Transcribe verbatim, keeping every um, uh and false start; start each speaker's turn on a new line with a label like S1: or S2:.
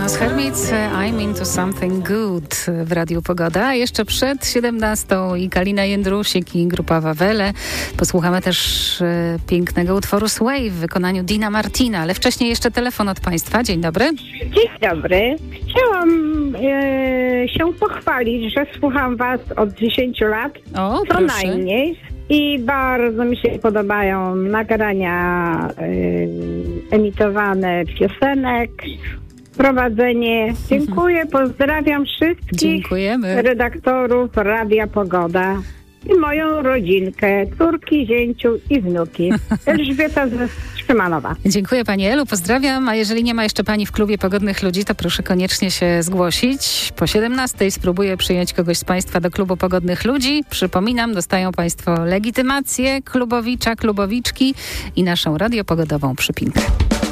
S1: Thomas Hermits, I'm into something good w Radiu Pogoda. Jeszcze przed siedemnastą i Kalina Jędrusik i grupa Wawele. Posłuchamy też e, pięknego utworu Sway w wykonaniu Dina Martina, ale wcześniej jeszcze telefon od Państwa. Dzień dobry.
S2: Dzień dobry. Chciałam e, się pochwalić, że słucham Was od dziesięciu lat,
S1: O,
S2: co
S1: proszę.
S2: najmniej. I bardzo mi się podobają nagrania e, emitowane piosenek, prowadzenie. Dziękuję, pozdrawiam wszystkich
S1: Dziękujemy.
S2: redaktorów Radia Pogoda i moją rodzinkę, córki, zięciu i wnuki. Elżbieta z Szymanowa.
S1: Dziękuję Pani Elu, pozdrawiam. A jeżeli nie ma jeszcze Pani w klubie Pogodnych Ludzi, to proszę koniecznie się zgłosić. Po siedemnastej spróbuję przyjąć kogoś z Państwa do klubu Pogodnych Ludzi. Przypominam, dostają Państwo legitymację klubowicza, klubowiczki i naszą radiopogodową przypinkę.